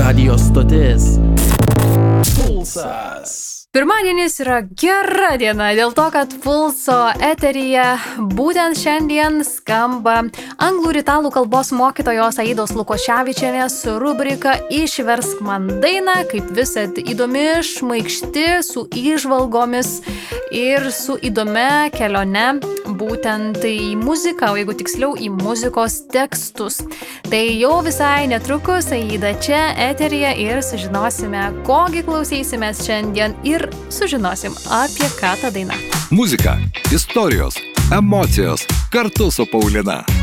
Radio stotis Pulsas. Pirmadienis yra gera diena, dėl to, kad Pulso eteryje būtent šiandien skamba anglų ir italų kalbos mokytojos Aidos Lukoševičienės rubrika Išversk man dainą, kaip visad įdomi, šmaikšti, su įžvalgomis ir su įdomia kelione būtent į muziką, o jeigu tiksliau į muzikos tekstus. Tai jau visai netrukus Aida čia eteryje ir sužinosime, kogi klausysimės šiandien ir sužinosim, apie ką ta daina. Muzika, istorijos, emocijos kartu su Paulina.